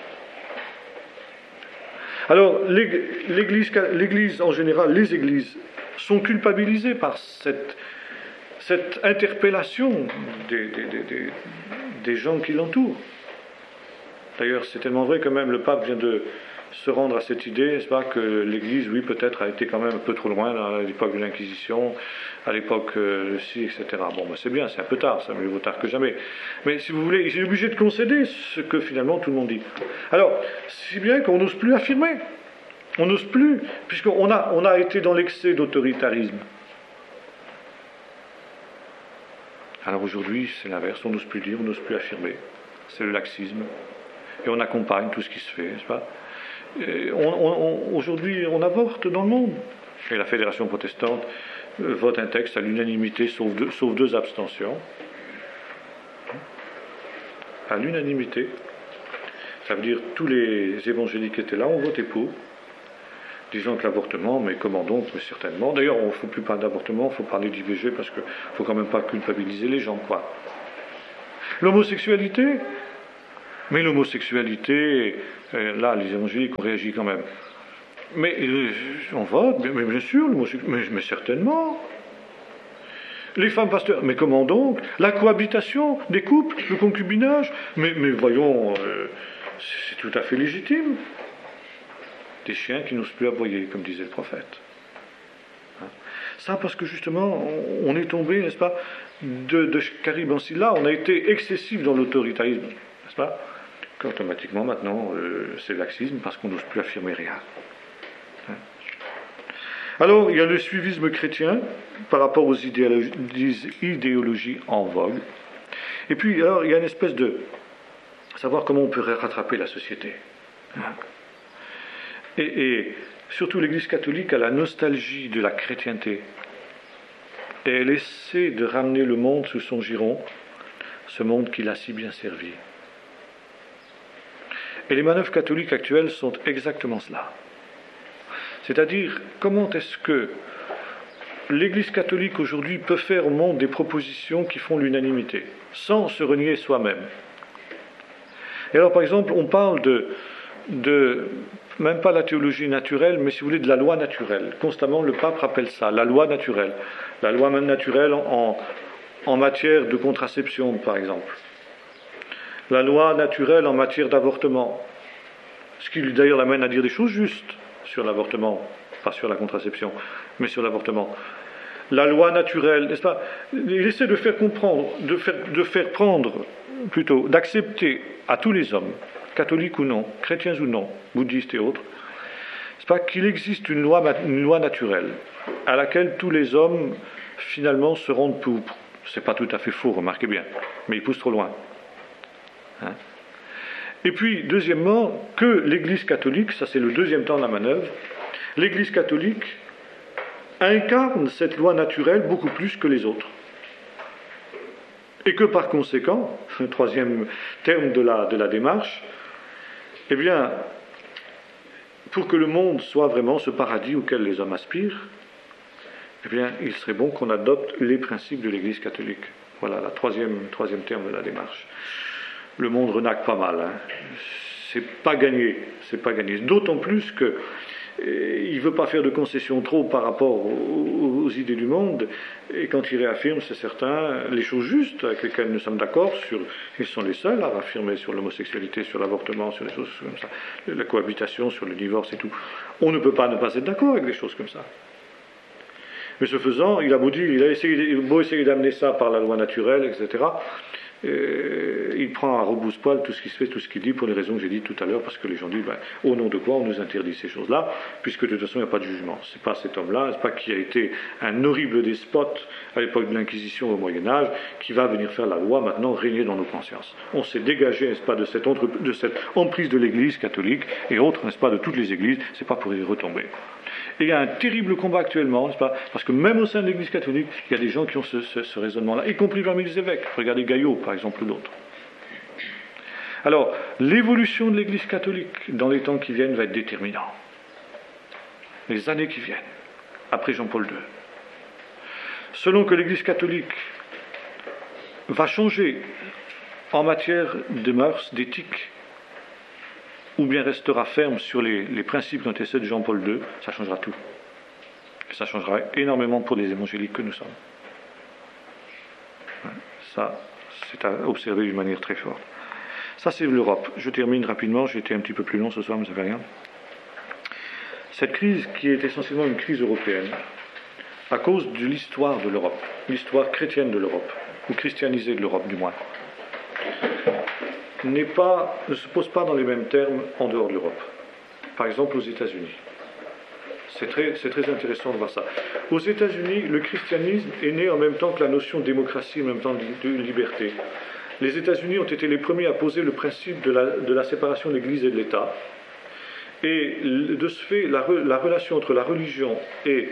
Alors, l'Église en général, les Églises sont culpabilisées par cette interpellation des gens qui l'entourent. D'ailleurs, c'est tellement vrai que même le pape vient de se rendre à cette idée, n'est-ce pas, que l'Église, oui, peut-être a été quand même un peu trop loin à l'époque de l'Inquisition, à l'époque ci, etc. Bon, ben c'est bien, c'est un peu tard, ça mieux vaut tard que jamais. Mais si vous voulez, il est obligé de concéder ce que finalement tout le monde dit. Alors, si bien qu'on n'ose plus affirmer. On n'ose plus, puisqu'on a été dans l'excès d'autoritarisme. Alors aujourd'hui, c'est l'inverse, on n'ose plus dire, on n'ose plus affirmer. C'est le laxisme. Et on accompagne tout ce qui se fait, n'est-ce pas? Aujourd'hui, on avorte dans le monde. Et la Fédération protestante vote un texte à l'unanimité, sauf deux abstentions. À l'unanimité. Ça veut dire tous les évangéliques qui étaient là ont voté pour, disant que l'avortement, mais comment donc, mais certainement. D'ailleurs, il ne faut plus parler d'avortement, il faut parler d'IVG parce qu'il ne faut quand même pas culpabiliser les gens, quoi. L'homosexualité, mais l'homosexualité, là, les évangéliques ont réagi quand même. Mais on vote, mais bien sûr, mais certainement. Les femmes pasteurs, mais comment donc? La cohabitation des couples, le concubinage, mais voyons, c'est tout à fait légitime. Des chiens qui n'osent plus aboyer, comme disait le prophète. Hein? Ça parce que justement, on est tombé, n'est-ce pas, de Carib en Silla, on a été excessif dans l'autoritarisme, n'est-ce pas, qu'automatiquement maintenant, c'est laxisme parce qu'on n'ose plus affirmer rien. Hein? Alors, il y a le suivisme chrétien par rapport aux idéologies en vogue. Et puis, alors, il y a une espèce de savoir comment on peut rattraper la société. Hein? Et surtout, l'Église catholique a la nostalgie de la chrétienté. Et elle essaie de ramener le monde sous son giron, ce monde qui l'a si bien servi. Et les manœuvres catholiques actuelles sont exactement cela. C'est-à-dire, comment est-ce que l'Église catholique aujourd'hui peut faire au monde des propositions qui font l'unanimité, sans se renier soi-même. Et alors, par exemple, on parle de même pas la théologie naturelle, mais si vous voulez, de la loi naturelle. Constamment, le pape rappelle ça, la loi naturelle. La loi naturelle en matière de contraception, par exemple. La loi naturelle en matière d'avortement. Ce qui, d'ailleurs, l'amène à dire des choses justes sur l'avortement, pas sur la contraception, mais sur l'avortement. La loi naturelle, n'est-ce pas? Il essaie de faire comprendre, de faire prendre, plutôt, d'accepter à tous les hommes, catholiques ou non, chrétiens ou non, bouddhistes et autres, c'est pas qu'il existe une loi naturelle à laquelle tous les hommes finalement se rendent pour. C'est pas tout à fait faux, remarquez bien, mais ils poussent trop loin. Hein? Et puis, deuxièmement, que l'Église catholique, ça c'est le deuxième temps de la manœuvre, l'Église catholique incarne cette loi naturelle beaucoup plus que les autres. Et que par conséquent, le troisième terme de la démarche, eh bien, pour que le monde soit vraiment ce paradis auquel les hommes aspirent, eh bien, il serait bon qu'on adopte les principes de l'Église catholique. Voilà, le troisième terme de la démarche. Le monde renaque pas mal. Hein. C'est pas gagné. D'autant plus que il ne veut pas faire de concessions trop par rapport aux idées du monde, et quand il réaffirme, c'est certain, les choses justes avec lesquelles nous sommes d'accord, ils sont les seuls à affirmer sur l'homosexualité, sur l'avortement, sur des choses comme ça, la cohabitation, sur le divorce et tout. On ne peut pas ne pas être d'accord avec des choses comme ça. Mais ce faisant, il a beau essayer d'amener ça par la loi naturelle, etc., il prend à rebrousse-poil tout ce qui se fait, tout ce qu'il dit, pour les raisons que j'ai dites tout à l'heure, parce que les gens disent, au nom de quoi on nous interdit ces choses-là, puisque de toute façon il n'y a pas de jugement. C'est pas cet homme-là, c'est pas qui a été un horrible despote à l'époque de l'Inquisition au Moyen-Âge, qui va venir faire la loi maintenant régner dans nos consciences. On s'est dégagé, n'est-ce pas, de cette emprise de l'Église catholique et autres, n'est-ce pas, de toutes les églises, c'est pas pour y retomber. Et il y a un terrible combat actuellement, n'est-ce pas? Parce que même au sein de l'Église catholique, il y a des gens qui ont ce raisonnement-là, y compris parmi les évêques. Regardez Gaillot, par exemple, ou d'autres. Alors, l'évolution de l'Église catholique dans les temps qui viennent va être déterminante. Les années qui viennent, après Jean-Paul II. Selon que l'Église catholique va changer en matière de mœurs, d'éthique, ou bien restera ferme sur les principes qui ont été ceux de Jean-Paul II, ça changera tout. Et ça changera énormément pour les évangéliques que nous sommes. Ça, c'est à observer d'une manière très forte. Ça, c'est l'Europe. Je termine rapidement, j'ai été un petit peu plus long ce soir, mais ça ne fait rien. Cette crise, qui est essentiellement une crise européenne, à cause de l'histoire de l'Europe, l'histoire chrétienne de l'Europe, ou christianisée de l'Europe du moins, ne se pose pas dans les mêmes termes en dehors de l'Europe. Par exemple, aux États-Unis. C'est très intéressant de voir ça. Aux États-Unis, le christianisme est né en même temps que la notion de démocratie, en même temps de liberté. Les États-Unis ont été les premiers à poser le principe de la séparation de l'Église et de l'État. Et de ce fait, la relation entre la religion et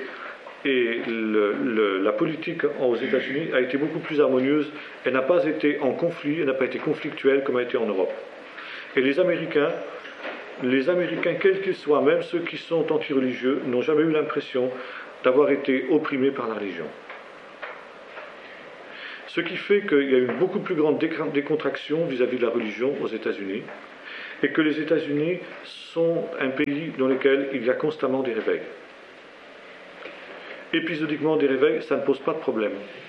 la politique aux États-Unis a été beaucoup plus harmonieuse. Elle n'a pas été en conflit, elle n'a pas été conflictuelle comme elle a été en Europe. Et les Américains, quels qu'ils soient, même ceux qui sont anti-religieux, n'ont jamais eu l'impression d'avoir été opprimés par la religion. Ce qui fait qu'il y a une beaucoup plus grande décontraction vis-à-vis de la religion aux États-Unis, et que les États-Unis sont un pays dans lequel il y a constamment des réveils. Épisodiquement des réveils, ça ne pose pas de problème.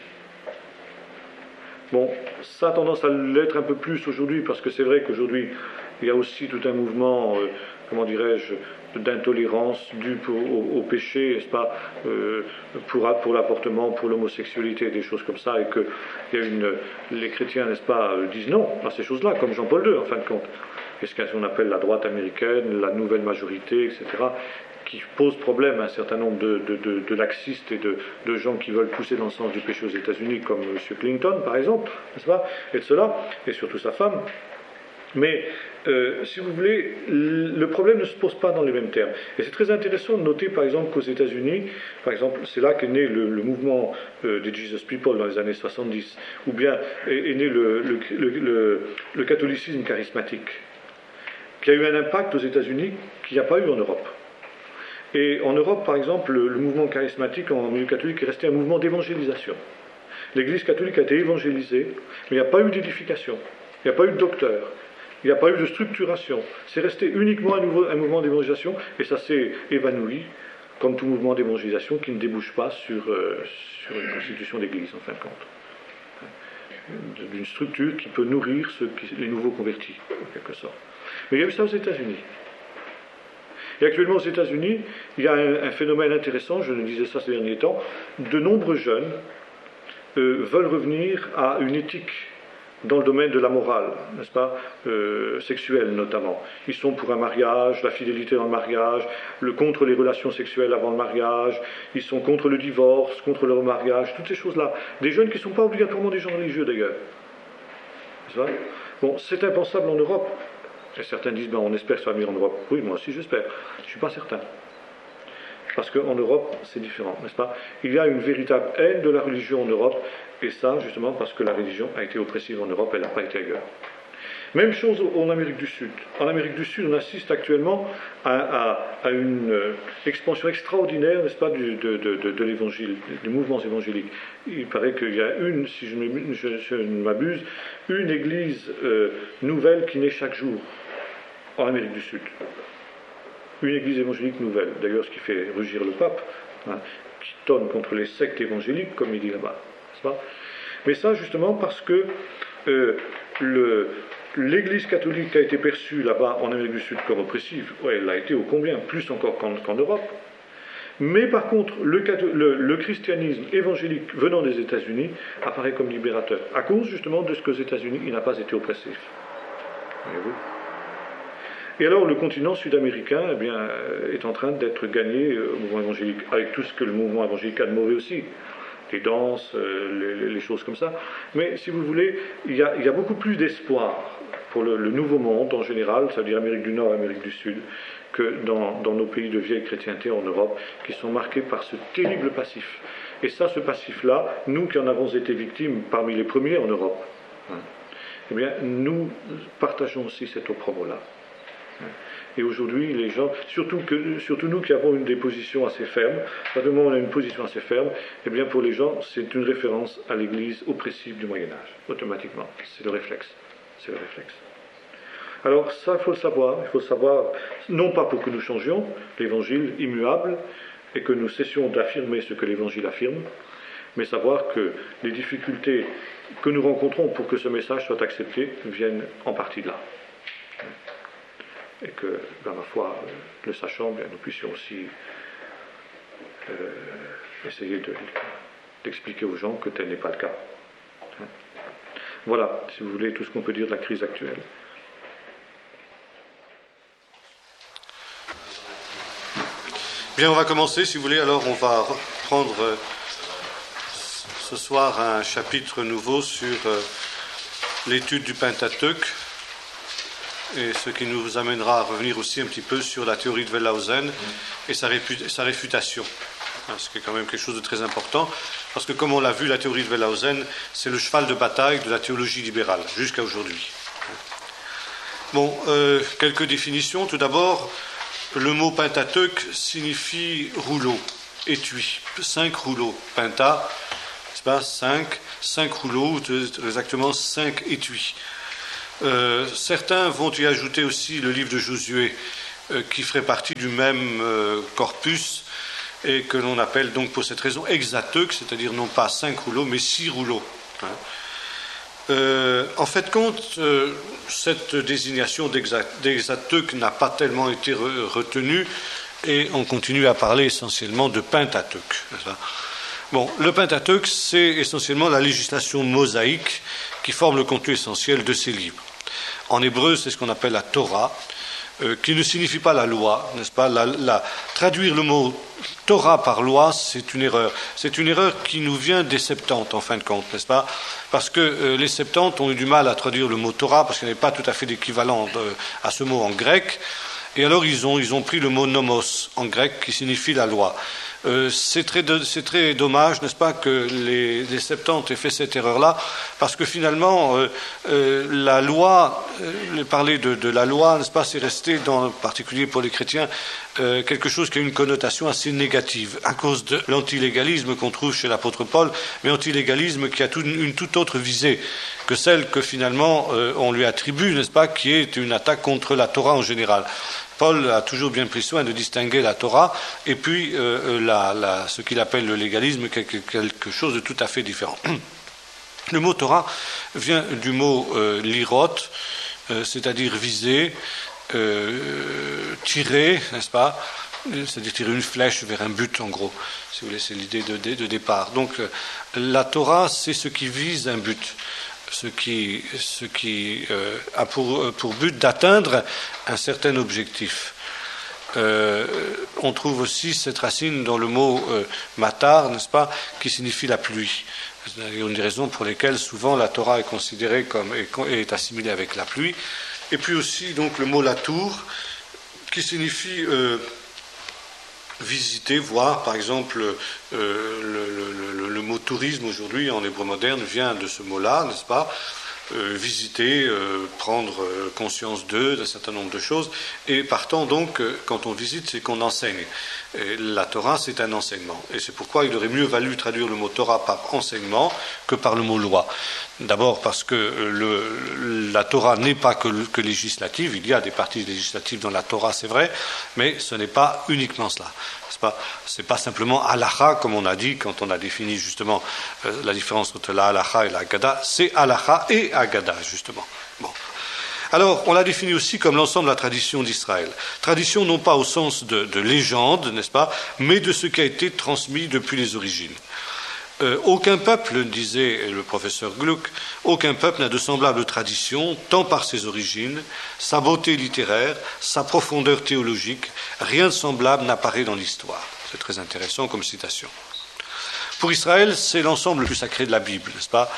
Bon, ça a tendance à l'être un peu plus aujourd'hui, parce que c'est vrai qu'aujourd'hui, il y a aussi tout un mouvement, comment dirais-je, d'intolérance due au péché, n'est-ce pas, pour l'avortement, pour l'homosexualité, des choses comme ça, et que les chrétiens, n'est-ce pas, disent non à ces choses-là, comme Jean-Paul II, en fin de compte. Et ce qu'on appelle la droite américaine, la nouvelle majorité, etc., qui pose problème à un certain nombre de laxistes et de gens qui veulent pousser dans le sens du péché aux États-Unis, comme M. Clinton, par exemple, n'est-ce pas, et de cela, et surtout sa femme. Mais, si vous voulez, le problème ne se pose pas dans les mêmes termes. Et c'est très intéressant de noter, par exemple, qu'aux États-Unis, par exemple, c'est là qu'est né le mouvement des Jesus People dans les années 70, ou bien est né le catholicisme charismatique, qui a eu un impact aux États-Unis qu'il n'y a pas eu en Europe. Et en Europe, par exemple, le mouvement charismatique en milieu catholique est resté un mouvement d'évangélisation. L'Église catholique a été évangélisée, mais il n'y a pas eu d'édification, il n'y a pas eu de docteur, il n'y a pas eu de structuration. C'est resté uniquement un mouvement d'évangélisation, et ça s'est évanoui, comme tout mouvement d'évangélisation qui ne débouche pas sur une constitution d'Église, en fin de compte. D'une structure qui peut nourrir les nouveaux convertis, en quelque sorte. Mais il y a eu ça aux États-Unis. Et actuellement aux États-Unis, il y a un phénomène intéressant, je le disais ça ces derniers temps, de nombreux jeunes veulent revenir à une éthique dans le domaine de la morale, n'est-ce pas, sexuelle notamment. Ils sont pour un mariage, la fidélité dans le mariage, contre les relations sexuelles avant le mariage, ils sont contre le divorce, contre le remariage, toutes ces choses-là. Des jeunes qui ne sont pas obligatoirement des gens religieux d'ailleurs. N'est-ce pas ? Bon, c'est impensable en Europe. Et certains disent, on espère que ça va venir en Europe. Oui, moi aussi j'espère. Je ne suis pas certain. Parce qu'en Europe, c'est différent, n'est-ce pas ? Il y a une véritable haine de la religion en Europe, et ça, justement, parce que la religion a été oppressive en Europe, elle n'a pas été ailleurs. Même chose en Amérique du Sud. En Amérique du Sud, on assiste actuellement à une expansion extraordinaire, n'est-ce pas, de l'évangile, des mouvements évangéliques. Il paraît qu'il y a si je ne m'abuse, une église nouvelle qui naît chaque jour en Amérique du Sud. Une église évangélique nouvelle. D'ailleurs, ce qui fait rugir le pape, qui tonne contre les sectes évangéliques, comme il dit là-bas. N'est-ce pas ? Mais ça, justement, parce que l'Église catholique a été perçue là-bas en Amérique du Sud comme oppressive. Ouais, elle l'a été ô combien, plus encore qu'en Europe. Mais par contre, le christianisme évangélique venant des États-Unis apparaît comme libérateur, à cause justement de ce qu'aux États-Unis, il n'a pas été oppressif. Voyez-vous ? Et alors, le continent sud-américain est en train d'être gagné au mouvement évangélique, avec tout ce que le mouvement évangélique a de mauvais aussi. Les danses, les choses comme ça. Mais si vous voulez, il y a beaucoup plus d'espoir pour le nouveau monde en général, ça veut dire Amérique du Nord, Amérique du Sud, que dans nos pays de vieille chrétienté en Europe, qui sont marqués par ce terrible passif. Et ça, ce passif-là, nous qui en avons été victimes parmi les premiers en Europe, nous partageons aussi cet opprobre-là. Et aujourd'hui, les gens, surtout nous qui avons des positions assez fermes, à partir du moment où on a une position assez ferme, pour les gens, c'est une référence à l'Église oppressive du Moyen-Âge, automatiquement. C'est le réflexe. C'est le réflexe. Alors ça, il faut le savoir, non pas pour que nous changions l'Évangile immuable et que nous cessions d'affirmer ce que l'Évangile affirme, mais savoir que les difficultés que nous rencontrons pour que ce message soit accepté viennent en partie de là. Et que, ma foi, le sachant, nous puissions aussi essayer d'expliquer aux gens que tel n'est pas le cas. Voilà, si vous voulez, tout ce qu'on peut dire de la crise actuelle. Bien, on va commencer, si vous voulez. Alors, on va reprendre ce soir un chapitre nouveau sur l'étude du Pentateuque, et ce qui nous amènera à revenir aussi un petit peu sur la théorie de Wellhausen et sa réfutation, ce qui est quand même quelque chose de très important, parce que comme on l'a vu, la théorie de Wellhausen, c'est le cheval de bataille de la théologie libérale, jusqu'à aujourd'hui. Bon, quelques définitions. Tout d'abord, le mot Pentateuque signifie rouleau, étui. 5 rouleaux. Penta, c'est pas 5 rouleaux, exactement 5 étuis. Certains vont y ajouter aussi le livre de Josué, qui ferait partie du même corpus, et que l'on appelle donc pour cette raison hexateuque, c'est-à-dire non pas 5 rouleaux, mais 6 rouleaux. En fait, compte, cette désignation d'hexateuque n'a pas tellement été retenue, et on continue à parler essentiellement de Pentateuque. Bon, le Pentateuque, c'est essentiellement la législation mosaïque qui forme le contenu essentiel de ces livres. En hébreu, c'est ce qu'on appelle la Torah, qui ne signifie pas la loi, n'est-ce pas? Traduire le mot Torah par loi, c'est une erreur. C'est une erreur qui nous vient des Septante, en fin de compte, n'est-ce pas? Parce que les Septante ont eu du mal à traduire le mot Torah, parce qu'il n'y avait pas tout à fait d'équivalent à ce mot en grec. Et alors ils ont pris le mot nomos en grec, qui signifie la loi. C'est très dommage, n'est-ce pas, que les Septante aient fait cette erreur-là, parce que finalement, la loi, parler de la loi, n'est-ce pas, c'est resté, en particulier pour les chrétiens, quelque chose qui a une connotation assez négative, à cause de l'antilégalisme qu'on trouve chez l'apôtre Paul, mais antilégalisme qui a une toute autre visée que celle que finalement on lui attribue, n'est-ce pas, qui est une attaque contre la Torah en général. Paul a toujours bien pris soin de distinguer la Torah et puis ce qu'il appelle le légalisme, quelque chose de tout à fait différent. Le mot Torah vient du mot lirot, c'est-à-dire viser, tirer, n'est-ce pas, c'est-à-dire tirer une flèche vers un but, en gros, si vous voulez, c'est l'idée de départ. Donc la Torah, c'est ce qui vise un but. Ce qui a pour but d'atteindre un certain objectif. On trouve aussi cette racine dans le mot matar, n'est-ce pas, qui signifie la pluie. C'est une des raisons pour lesquelles souvent la Torah est considérée comme est assimilée avec la pluie. Et puis aussi donc le mot latour, qui signifie visiter, voir. Par exemple, le mot tourisme aujourd'hui en hébreu moderne vient de ce mot-là, n'est-ce pas? Visiter, prendre conscience d'un certain nombre de choses, et partant donc, quand on visite, c'est qu'on enseigne. Et la Torah, c'est un enseignement, et c'est pourquoi il aurait mieux valu traduire le mot Torah par enseignement que par le mot loi. D'abord parce que la Torah n'est pas que législative, il y a des parties législatives dans la Torah, c'est vrai, mais ce n'est pas uniquement cela. C'est pas simplement halakha, comme on a dit quand on a défini justement la différence entre la halakha et la Haggadah, c'est halakha et Haggadah, justement. Bon. Alors, on l'a défini aussi comme l'ensemble de la tradition d'Israël. Tradition non pas au sens de légende, n'est-ce pas, mais de ce qui a été transmis depuis les origines. Aucun peuple, disait le professeur Gluck, aucun peuple n'a de semblable tradition, tant par ses origines, sa beauté littéraire, sa profondeur théologique, rien de semblable n'apparaît dans l'histoire. C'est très intéressant comme citation. Pour Israël, c'est l'ensemble le plus sacré de la Bible, n'est-ce pas?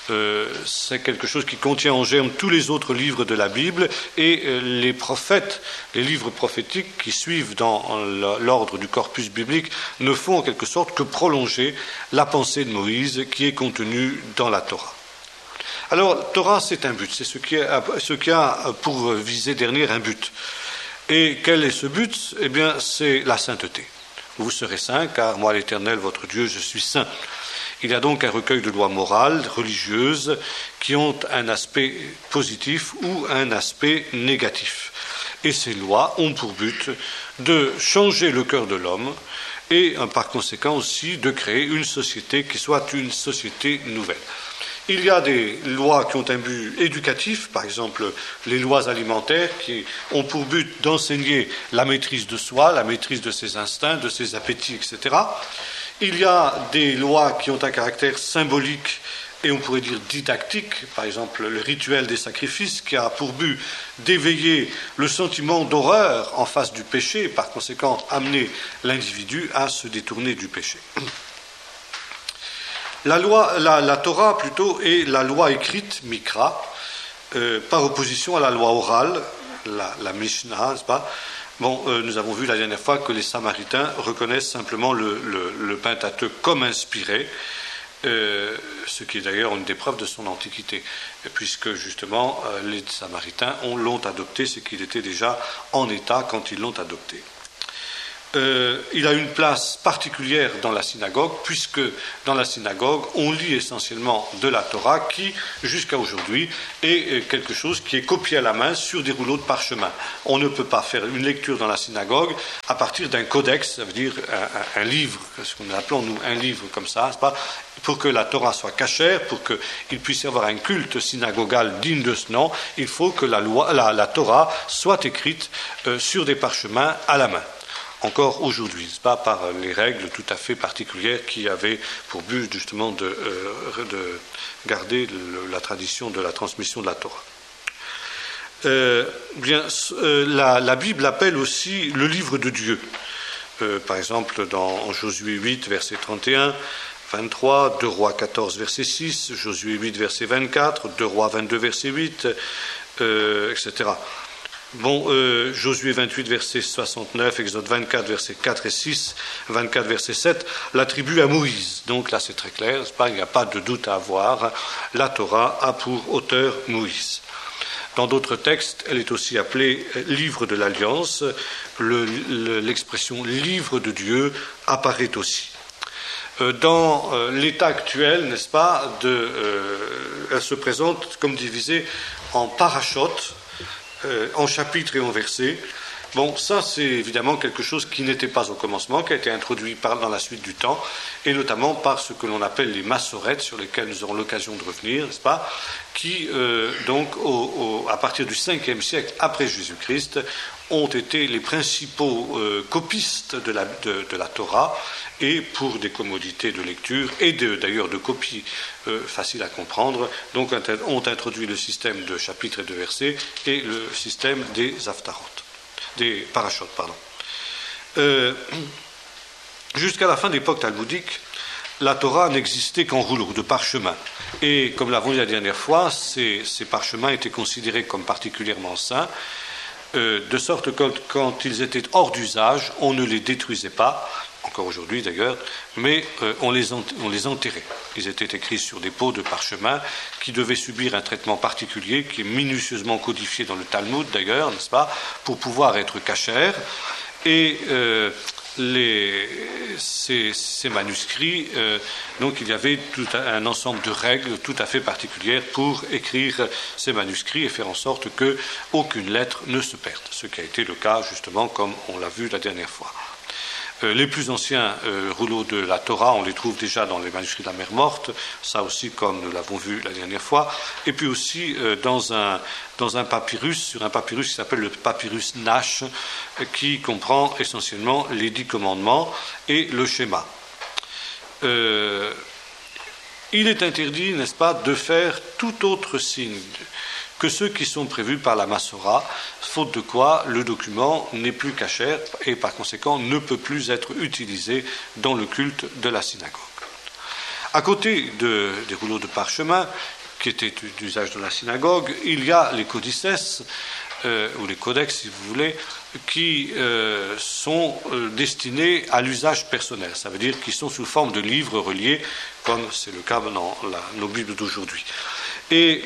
C'est quelque chose qui contient en germe tous les autres livres de la Bible, et les prophètes, les livres prophétiques qui suivent dans l'ordre du corpus biblique ne font en quelque sorte que prolonger la pensée de Moïse qui est contenue dans la Torah. Alors, Torah, c'est un but, c'est ce qui a pour visée dernière un but. Et quel est ce but? Eh bien, c'est la sainteté. Vous serez saints, car moi, l'Éternel, votre Dieu, je suis saint. Il y a donc un recueil de lois morales, religieuses, qui ont un aspect positif ou un aspect négatif. Et ces lois ont pour but de changer le cœur de l'homme et, par conséquent aussi, de créer une société qui soit une société nouvelle. Il y a des lois qui ont un but éducatif, par exemple les lois alimentaires qui ont pour but d'enseigner la maîtrise de soi, la maîtrise de ses instincts, de ses appétits, etc. Il y a des lois qui ont un caractère symbolique et on pourrait dire didactique, par exemple le rituel des sacrifices qui a pour but d'éveiller le sentiment d'horreur en face du péché et par conséquent amener l'individu à se détourner du péché. La Torah plutôt est la loi écrite, Mikra, par opposition à la loi orale, la Mishnah, n'est-ce pas? Bon, nous avons vu la dernière fois que les Samaritains reconnaissent simplement le Pentateuque comme inspiré, ce qui est d'ailleurs une des preuves de son antiquité, puisque justement les Samaritains l'ont adopté, c'est qu'il était déjà en état quand ils l'ont adopté. Il a une place particulière dans la synagogue, puisque dans la synagogue, on lit essentiellement de la Torah, qui, jusqu'à aujourd'hui, est quelque chose qui est copié à la main sur des rouleaux de parchemin. On ne peut pas faire une lecture dans la synagogue à partir d'un codex, ça veut dire un livre, ce qu'on appelons nous un livre comme ça, c'est pas, pour que la Torah soit cachère, pour qu'il puisse y avoir un culte synagogal digne de ce nom, il faut que la Torah soit écrite sur des parchemins à la main. Encore aujourd'hui, pas par les règles tout à fait particulières qui avaient pour but justement de garder la tradition de la transmission de la Torah. La Bible appelle aussi le livre de Dieu. Par exemple, en Josué 8, verset 31, 23, 2 Rois 14, verset 6, Josué 8, verset 24, 2 Rois 22, verset 8, etc. Bon, Josué 28, verset 69, Exode 24, verset 4 et 6, 24, verset 7, l'attribue à Moïse. Donc là, c'est très clair, il n'y a pas de doute à avoir. La Torah a pour auteur Moïse. Dans d'autres textes, elle est aussi appelée livre de l'Alliance. L'expression livre de Dieu apparaît aussi. Dans l'état actuel, n'est-ce pas, elle se présente comme divisée en parashotes, en chapitres et en versets. Bon, ça c'est évidemment quelque chose qui n'était pas au commencement, qui a été introduit dans la suite du temps, et notamment par ce que l'on appelle les massorètes, sur lesquelles nous aurons l'occasion de revenir, n'est-ce pas, qui donc à partir du 5e siècle après Jésus-Christ ont été les principaux copistes de la Torah, et pour des commodités de lecture et d'ailleurs de copie facile à comprendre, donc ont introduit le système de chapitres et de versets et le système des parashotes. Jusqu'à la fin de l'époque talmudique, la Torah n'existait qu'en rouleau de parchemin. Et comme l'avons dit la dernière fois, ces parchemins étaient considérés comme particulièrement saints, de sorte que quand ils étaient hors d'usage, on ne les détruisait pas, encore aujourd'hui d'ailleurs, mais on les enterrait. Ils étaient écrits sur des pots de parchemin qui devaient subir un traitement particulier, qui est minutieusement codifié dans le Talmud d'ailleurs, n'est-ce pas, pour pouvoir être cachère. Et ces manuscrits, donc il y avait tout un ensemble de règles tout à fait particulières pour écrire ces manuscrits et faire en sorte qu'aucune lettre ne se perde, ce qui a été le cas justement comme on l'a vu la dernière fois. Les plus anciens rouleaux de la Torah, on les trouve déjà dans les manuscrits de la Mer Morte, ça aussi comme nous l'avons vu la dernière fois, et puis aussi dans un papyrus, sur un papyrus qui s'appelle le papyrus Nash, qui comprend essentiellement les 10 commandements et le schéma. Il est interdit, n'est-ce pas, de faire tout autre signe que ceux qui sont prévus par la Massora, faute de quoi le document n'est plus cachère et par conséquent ne peut plus être utilisé dans le culte de la synagogue. À côté des rouleaux de parchemin, qui étaient d'usage de la synagogue, il y a les codices, ou les codex si vous voulez, qui sont destinés à l'usage personnel, ça veut dire qu'ils sont sous forme de livres reliés, comme c'est le cas dans nos Bibles d'aujourd'hui. Et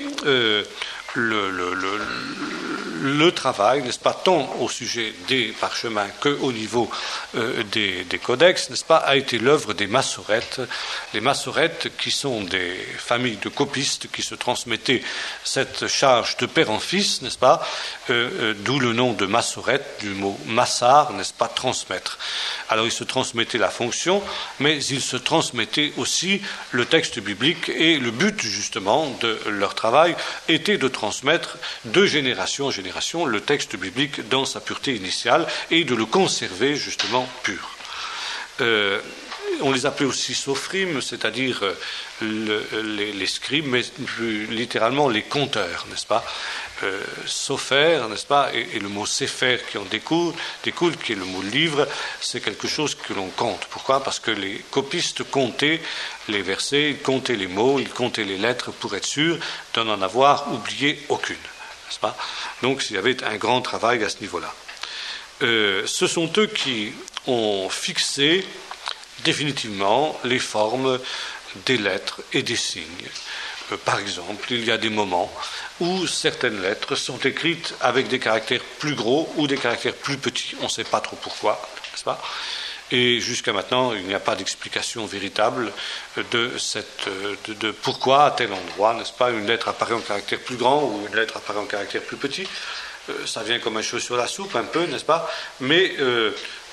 le travail, n'est-ce pas, tant au sujet des parchemins qu'au niveau des codex, n'est-ce pas, a été l'œuvre des massorètes. Les massorètes qui sont des familles de copistes qui se transmettaient cette charge de père en fils, n'est-ce pas, d'où le nom de massorète, du mot massar, n'est-ce pas, transmettre. Alors ils se transmettaient la fonction, mais ils se transmettaient aussi le texte biblique, et le but justement de leur travail était de transmettre de génération en génération le texte biblique dans sa pureté initiale et de le conserver justement pur. On les appelait aussi sophrim, c'est-à-dire les scribes, mais plus littéralement les conteurs, n'est-ce pas, sopher, n'est-ce pas, et le mot sefer qui en découle, qui est le mot livre, c'est quelque chose que l'on compte. Pourquoi ? Parce que les copistes comptaient les versets, ils comptaient les mots, ils comptaient les lettres pour être sûrs de n'en avoir oublié aucune, n'est-ce pas ? Donc il y avait un grand travail à ce niveau-là. Ce sont eux qui ont fixé définitivement les formes des lettres et des signes. Par exemple, il y a des moments où certaines lettres sont écrites avec des caractères plus gros ou des caractères plus petits. On ne sait pas trop pourquoi, n'est-ce pas ? Et jusqu'à maintenant, il n'y a pas d'explication véritable de pourquoi à tel endroit, n'est-ce pas, une lettre apparaît en caractère plus grand ou une lettre apparaît en caractère plus petit. Ça vient comme un cheveu sur la soupe, un peu, n'est-ce pas ? Mais